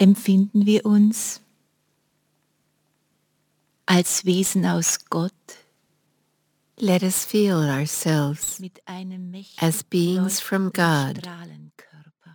empfinden wir uns als Wesen aus Gott Let us feel ourselves mit einem as beings from God, Strahlenkörper.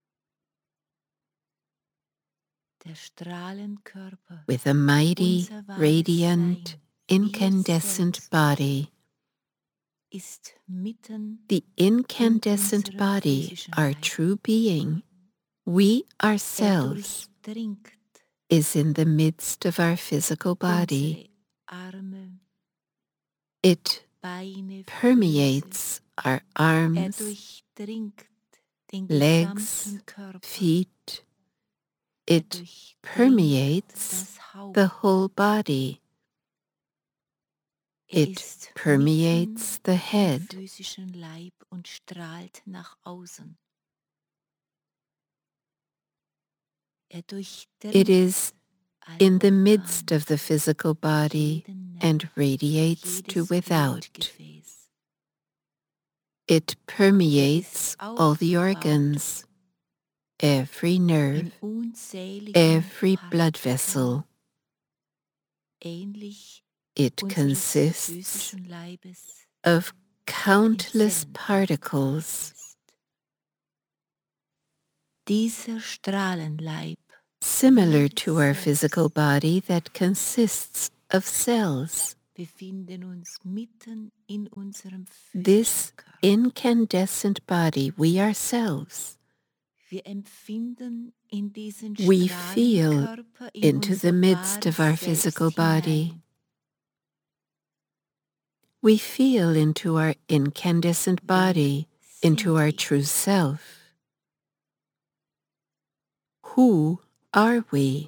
Der Strahlenkörper, with a mighty, unser wahres radiant, Sein, incandescent wir selbst, body. ist mitten The incandescent unserem body, physischen our Leib. true being, we ourselves, Durchdringt is in the midst of our physical body. unsere Arme, It Beine, permeates our Füße. arms, Durchdringt den legs, gesamten Körper. feet. It Durchdringt permeates das Haupt. the whole body. It Ist permeates the mitten head. im physischen Leib und strahlt nach außen. It is in the midst Organ, of the physical body jeden Nerv, and radiates to jedes without. Blutgefäß. It permeates all the aufgebaut organs, every nerve, in unzähligen every blood Partikeln, vessel. ähnlich It unseres consists physischen Leibes of countless Zellen particles, ist. Dieser Strahlenleib, similar wir to our physical selbst, body that consists of cells. befinden uns mitten in unserem This physischen Körper. incandescent body, we ourselves, Wir empfinden in diesen we feel Strahlenkörper in into the unser midst of our wahres physical Selbst body. hinein. We feel into our incandescent body, into our wir? true self. Who are we?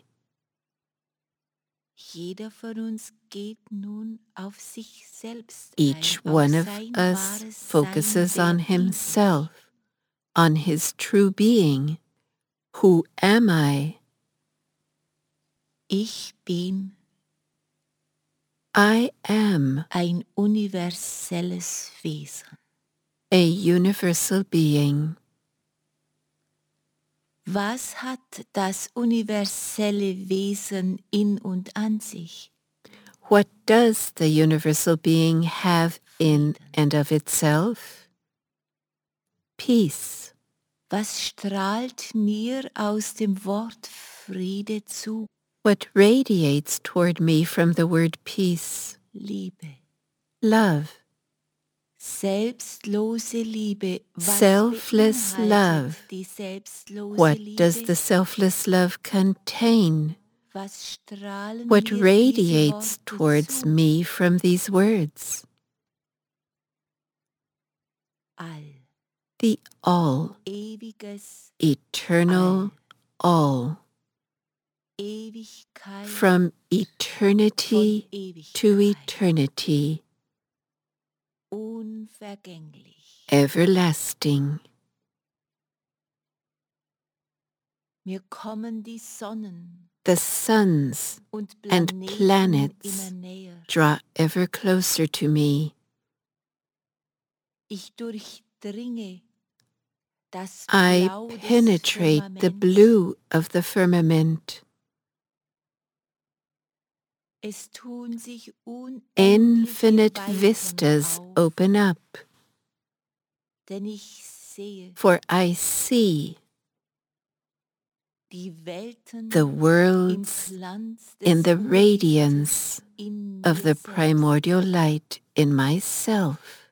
Jeder von uns geht nun auf sich selbst Each ein, one auf of sein us wahres focuses Sein, on wer bin ich? himself, on his true being. Who am I? Ich bin I am ein universelles Wesen. a universal being. Was hat das universelle Wesen in und an sich? What does the universal being have in and of itself? Peace. Was strahlt mir aus dem Wort Friede zu? What radiates toward me from the word peace? Liebe. Love. Selbstlose Liebe. Was Selfless beinhaltet love. die selbstlose What Liebe? does the selfless love contain? Was strahlen What mir diese radiates Worte towards zu? me from these words? All. The all, Ewiges eternal all. Ewigkeit From eternity von Ewigkeit. to eternity, Unvergänglich. everlasting. Mir kommen die Sonnen The suns und and planets immer näher. draw ever closer to me. Ich durchdringe das I Blau des penetrate the Firmaments. blue of the firmament. Es tun sich Infinite unendliche vistas Weiten auf, open up, denn ich sehe for I see die Welten the im worlds Glanz in des the Urlichtes radiance in of mir the primordial selbst. light in myself.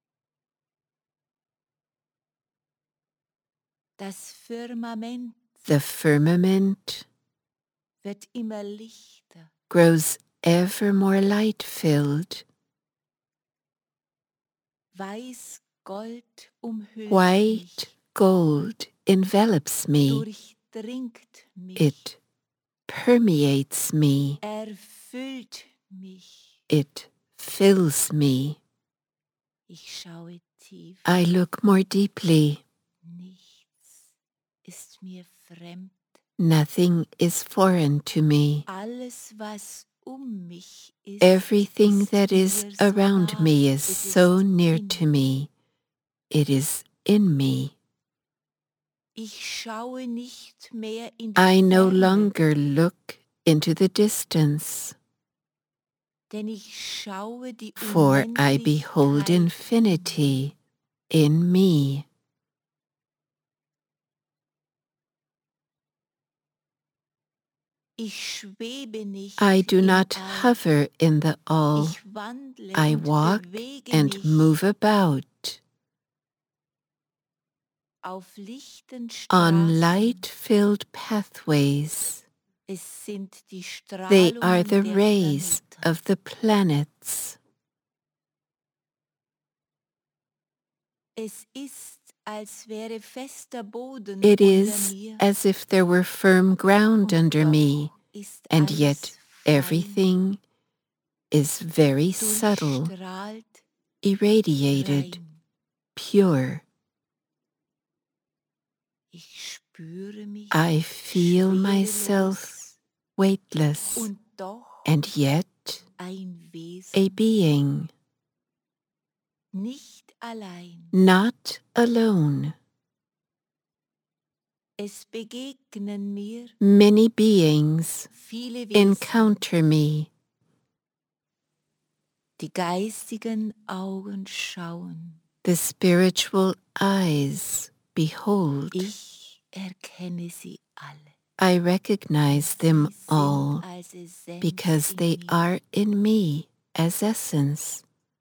Das Firmament The firmament wird immer lichter. grows ever more light-filled. Weiß Gold umhüllt White mich, gold envelops me. durchdringt mich, It permeates me. erfüllt mich. It fills me. Ich schaue tief. I look more deeply. Nichts ist mir fremd. Nothing is foreign to me. Alles, was mich ist, Everything ist that is mir so around nah. me is Es so ist near in to me. It is in me. Ich schaue nicht mehr in die I no Ferne, longer look into the distance, denn ich schaue die for I behold Unendlichkeit in mir. infinity in me. Ich schwebe nicht I do im not All. hover in the all. Ich wandle I und walk bewege and mich move about auf lichten on Straßen. light-filled pathways. Es sind die They are Strahlungen the der rays Planeten. of the planets. Es ist, als wäre fester Boden It unter is mir, as if there were firm ground und under me, doch ist and alles yet fein, everything is very subtle, durchstrahlt, irradiated, rein. pure. Ich spüre mich I feel schwerelos myself weightless, und doch and yet ein a Wesen, being, nicht allein. not alone. Es begegnen mir Many beings viele Wesen. encounter me. Die geistigen Augen schauen. The spiritual eyes behold. Ich erkenne sie alle. I recognize them Sie sind all als Essenz because in they mir. are in me as essence.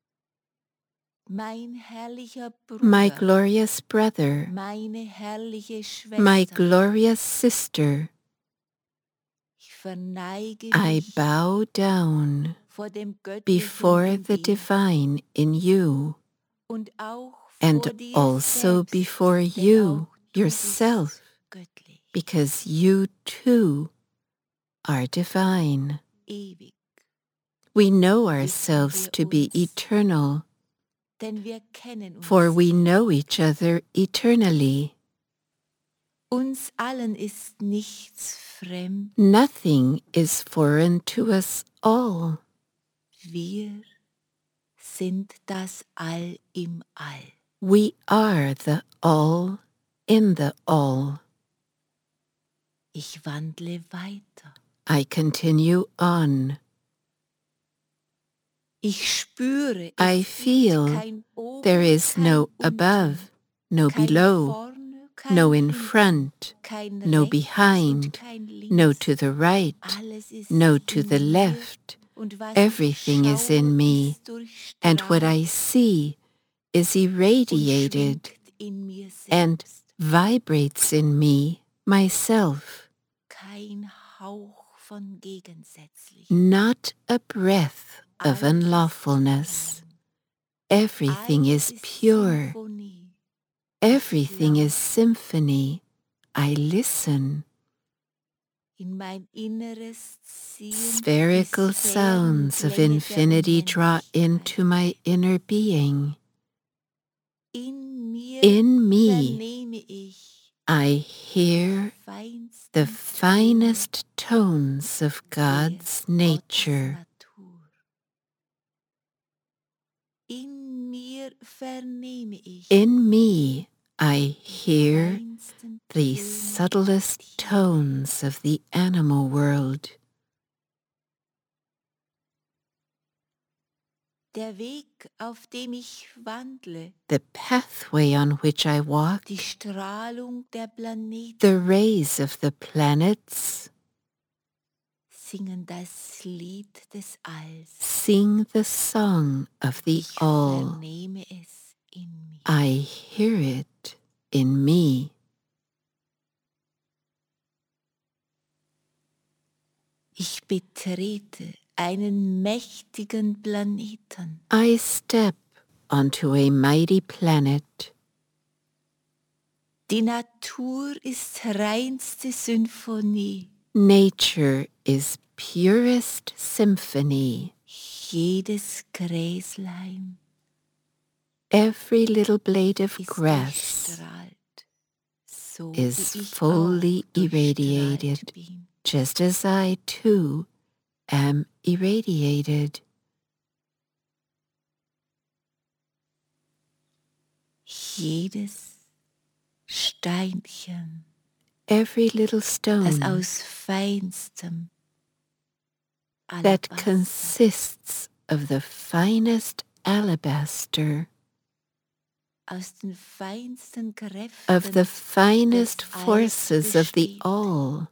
Mein herrlicher My Bruder, glorious brother, meine herrliche my Schwester, glorious sister, ich verneige I mich bow down vor dem Göttlichen before in the dir divine in you, und auch and vor dir also selbst, before denn you auch du yourself, bist göttlich, because you too are divine. ewig, We know wissen ourselves wir to be uns, eternal, denn wir kennen for uns. we know each other eternally. Uns allen ist nichts fremd. Nothing is foreign to us all. Wir sind das All im All. We are the all in the all. Ich wandle weiter. I continue on. Ich spüre, I es feel gibt kein Oben, there is kein no Unten, above, no kein below, vorne, kein no in hinten, front, kein no rechts behind, und kein links. no to the right, Alles ist no to in the mir, left. und was Everything ich is schaue, in me, ist and what I durchstrahlt see is und irradiated schwingt in mir and selbst. vibrates in me, myself. Kein Hauch von gegensätzlich. Not a breath of Alles ist unlawfulness. rein. Everything Alles is ist pure. Symphonie. Everything is lausche. symphony. I listen. In mein Inneres ziehen Spherical die sounds of Sphärenklänge der infinity draw into my inner being. In mir In me, vernehme ich I hear the finest tones of God's nature. Natur. In mir vernehme ich In me, I hear feinsten the Töne subtlest der Tiere. tones of the animal world. Der Weg, auf dem ich wandle, The pathway on which I walk, die Strahlung der Planeten, the rays of the planets, singen das Lied des Alls. sing the song of the Ich all. vernehme es in mir. I hear it in me. Ich betrete einen mächtigen Planeten. I step onto a mighty planet. Die Natur ist reinste Symphonie. Nature is purest symphony. Jedes Gräslein Every little blade of ist grass durchstrahlt, so is wie ich fully auch durchstrahlt irradiated, bin. just as I too am irradiated. Jedes Steinchen, every little das stone aus feinstem that Alabaster, consists of the finest alabaster, aus den feinsten of the Kräften finest des Alls forces of the besteht, all,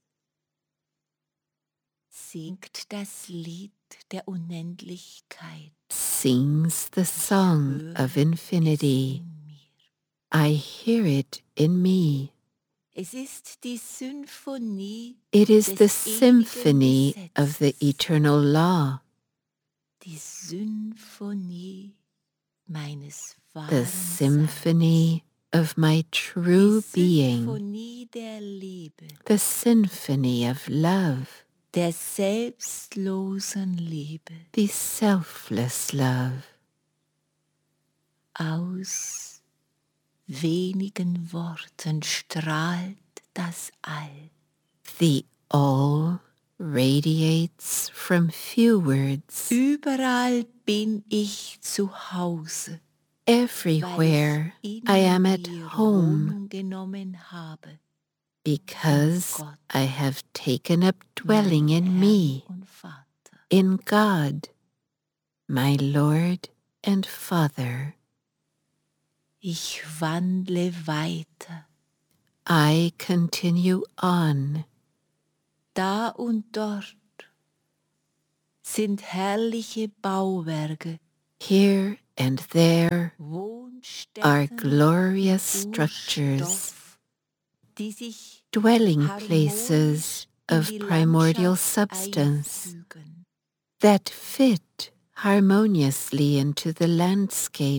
singt das Lied der Unendlichkeit. sings the song Höre of es infinity. in mir. I hear it in me. Es ist die Symphonie It is des the ewigen symphony of the Gesetzes, eternal law, die Symphonie meines the wahren Seins, symphony of my die true being, Symphonie der Liebe, the symphony of love, der selbstlosen Liebe. the selfless love. Aus wenigen Worten strahlt das All. The all radiates from few words. Überall bin ich zu Hause, Everywhere weil ich I in am at mir home, Wohnung genommen habe, because Gott, I have taken up dwelling mein in Herrn me, und Vater. in God, my Lord and Father. Ich wandle weiter, I continue on. da und dort sind herrliche Bauwerke, Here and there are Wohnstätten glorious im structures, Urstoff, die sich dwelling harmonisch places in of die primordial Landschaft substance einfügen. that fit harmoniously into the landscape.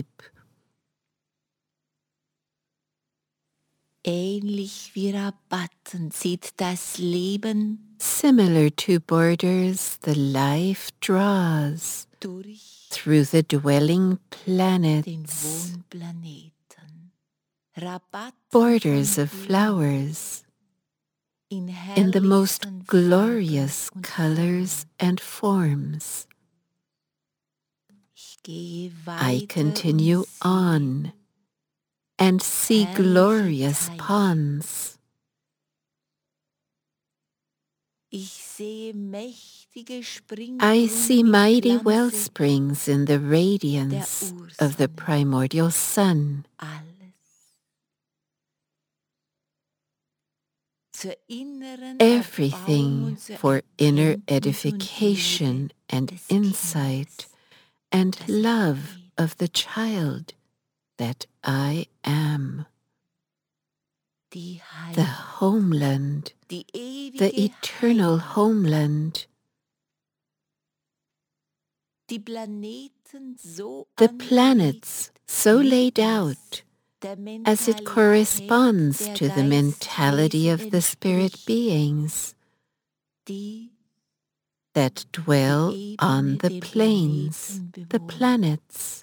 Ähnlich wie Rabatten zieht das Leben Similar to borders, the life draws durch through the dwelling den planets, Wohnplaneten. Rabatten borders von of Blumen flowers, in in the most herrlichsten glorious Farben und colors Formen. and forms. Ich gehe I weiter continue und sehe on and see herrliche glorious Teiche. ponds. Ich sehe mächtige I Springbrunnen see im mighty Glanze wellsprings in the radiance of the Ursonne. primordial sun, Alles zur inneren Erbauung everything und zur for inner Erkenntnis und edification Liebe and des insight Kindes, and das ich love bin. of the child that I am. Die The Heimat, homeland, die the ewige eternal Heimat, homeland, die Planeten so the planets angelegt, so wie laid es out der as it Mentalität corresponds der to the mentality Geistwesen of the spirit entspricht, beings die that dwell die on Ebene the der planes, Planeten the bewohnen. planets.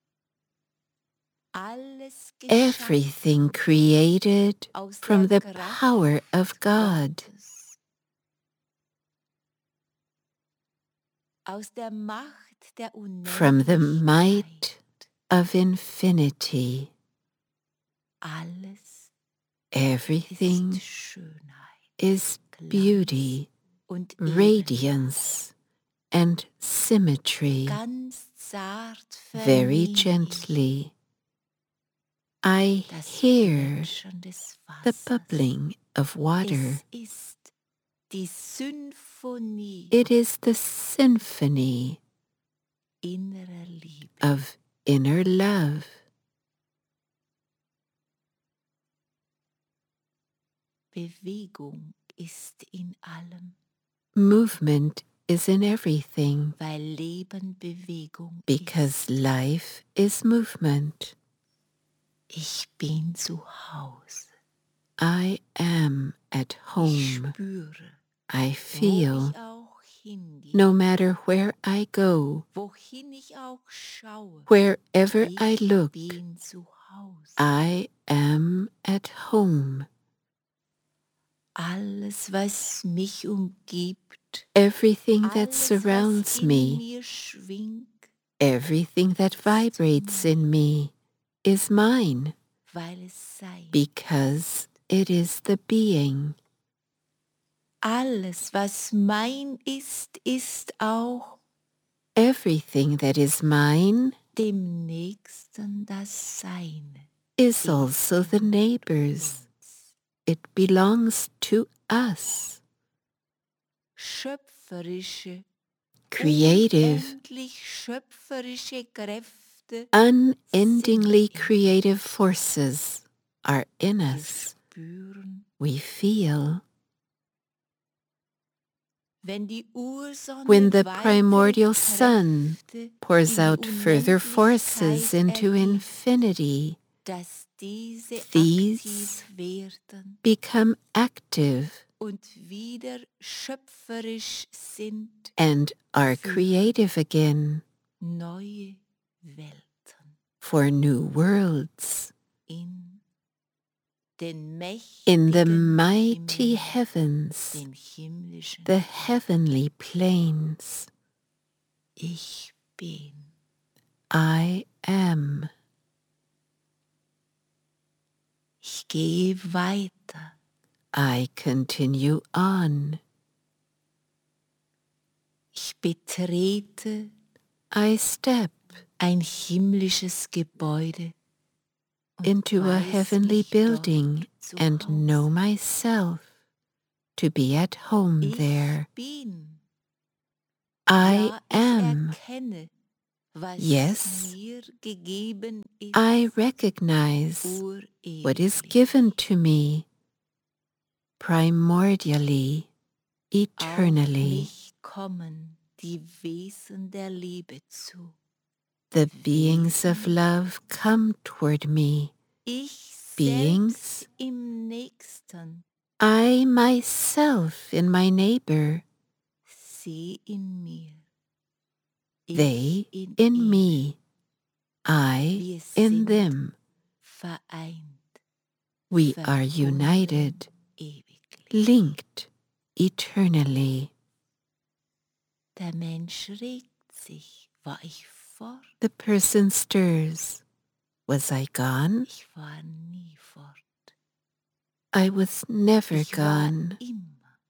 Alles Everything geschaffen created aus from der the power of Kraft God, Gottes, aus der Macht der from the Unendlichkeit. might of infinity. Alles Everything ist Schönheit, is Glanz beauty, und radiance, and symmetry. Ganz zart Very vernehme ich gently, I das hear Plätschern des the Wassers. bubbling of water. Es ist die Symphonie It is the symphony innerer Liebe. of inner love. Bewegung ist in allem, Movement is in everything, weil Leben Bewegung because ist. life is movement. Ich bin zu Hause. I am at Ich home. spüre, I wo feel, ich auch hingehe, no matter where I go, wohin ich auch schaue, wherever I ich look, bin zu Hause. I am at home. Alles, was mich umgibt, Everything that alles, surrounds was in me, mir schwingt, everything that vibrates in me is mine. weil es sein. because it is the being. Alles, was mein ist, ist auch Everything that is mine dem Nächsten das Seine. is also the neighbor's. It belongs to us. Schöpferische, Creative, unendlich schöpferische Kräfte unendingly creative forces are in wir us. spüren, We feel. wenn die Ursonne When the weitere primordial sun Kräfte pours in die out further forces Unendlichkeit into erhebt, infinity, dass diese these aktiv werden become active und wieder schöpferisch sind and are für creative again neue Welten for new worlds in den in the mächtigen mighty Himmeln, heavens, den himmlischen the heavenly plains. Ich bin. I am. Ich gehe weiter. I continue on. Ich betrete I step ein himmlisches Gebäude und into a weiß heavenly mich building dort zu and know Hause. myself to be at home Ich there. bin. I Ja, ich am. erkenne, was Yes, mir gegeben ist, I recognize what is urewiglich. given to me primordially, Auf eternally. mich kommen die Wesen der Liebe zu. The beings of love come toward me. Ich Beings, selbst im Nächsten I myself in my neighbor, sehe in mir. they Ich in in ihnen. me, I Wir in sind them. vereint, We are verbunden united, ewiglich. linked eternally. Der Mensch regt sich. War ich fort? The person stirs. Was I gone? Ich war nie fort. I was never Ich war gone. immer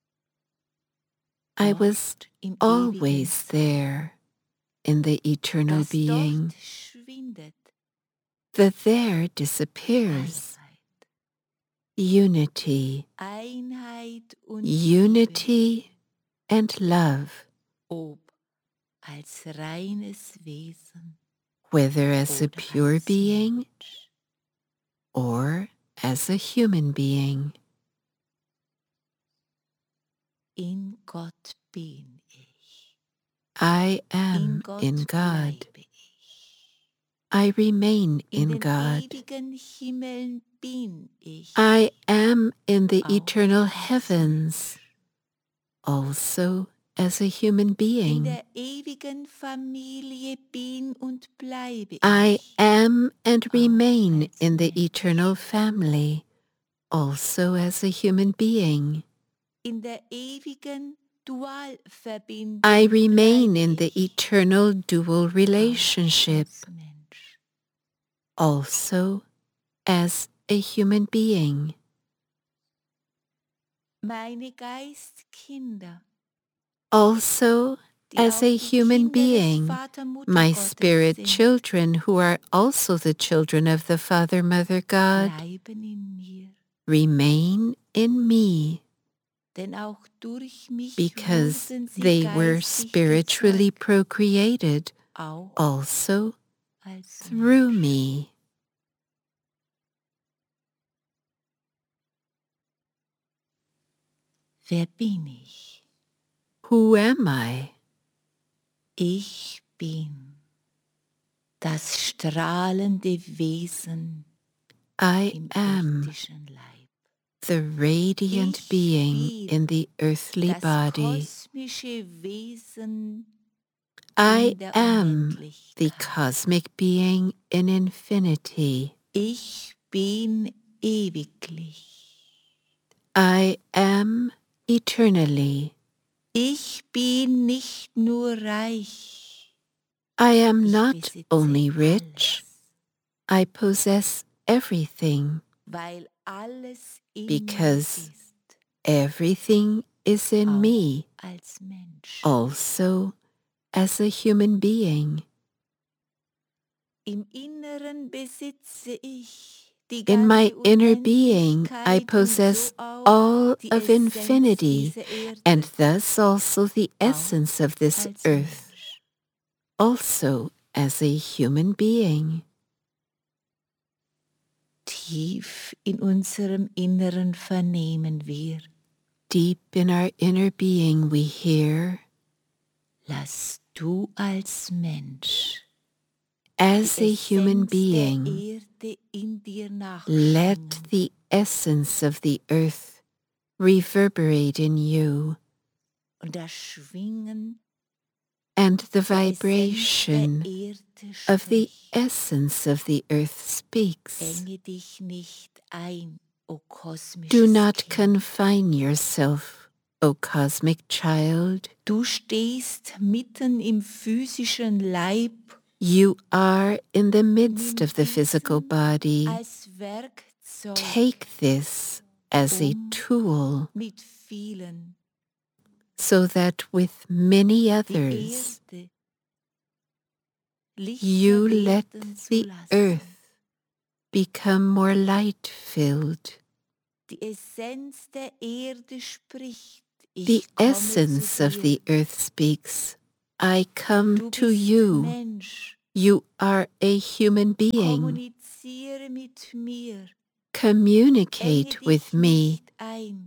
I was dort im ewigen always Sein. there in the eternal Das being. dort schwindet The there disappears. Einheit. Unity, Einheit und unity and love, Liebe, ob als reines Wesen whether as a oder pure als being Mensch. or as a human being. In Gott bin ich. I In am Gott in God. bleibe ich. I remain In in den God. ewigen Himmeln bin ich. I am in the Auch eternal als heavens, also as a human In being. der ewigen Familie bin und bleibe I ich. am and Auch remain als in the Mensch. eternal family, also as a human being. In der ewigen Dualverbindung I remain bleibe in the ich. eternal dual Auch relationship, als Mensch. also as a human being. Meine Geistkinder, Also die as auch a die human Kinder des being, Vater Mutter my Gottes spirit sind, children who are also the children of the Father, Mother God, bleiben in mir. remain in me Denn auch durch mich because wurden sie they were geistig spiritually gezeugt, procreated auch also als through Mensch. me. Wer bin ich? Who am I? Ich bin das strahlende Wesen I im am irdischen Leib. the radiant Ich being in bin the earthly das body. kosmische Wesen I in der am the Unendlichkeit. cosmic being in infinity. Ich bin ewiglich. I am eternally. Ich bin nicht nur reich. I am Ich not besitze only rich, alles. I possess everything, weil alles in because mir ist, everything is in auch me, als Mensch. also as a human being. Im Inneren besitze ich die In my ganze inner being, I Unendlichkeit und possess so auch all die of Essenz infinity, dieser Erde, and thus also the auch essence of this als earth, Mensch. also as a human being. Tief in unserem Inneren vernehmen wir, Deep in our inner being we hear, lass du als Mensch as die a human Essenz der being, Erde in dir let nachschwingen the essence of the earth reverberate in you, und das Schwingen and the der Essenz der vibration Erde of the spricht. essence of the earth speaks. Enge dich nicht ein, o Do kosmisches not Kind. confine yourself, O cosmic child. Du stehst mitten im physischen Leib, You are in the midst nimm of the physical diesen body. als Werkzeug, Take this as a tool mit vielen so that with many die others Erde you lichter let werden zu the lassen. earth become more light-filled. Die Essenz der Erde spricht, The ich komme essence zu of dir. the earth speaks, I come Du to bist you. Mensch, You are a human being. kommuniziere mit mir, enge Communicate dich with me. nicht ein.